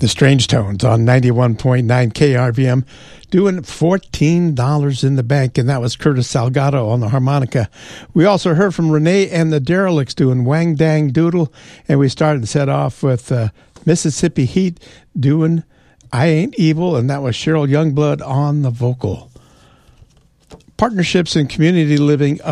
The Strange Tones on 91.9 KRVM doing $14 in the bank, and that was Curtis Salgado on the harmonica. We also heard from Renee and the Derelicts doing Wang Dang Doodle, and we started to set off with Mississippi Heat doing I Ain't Evil, and that was Cheryl Youngblood on the vocal. Partnerships and Community Living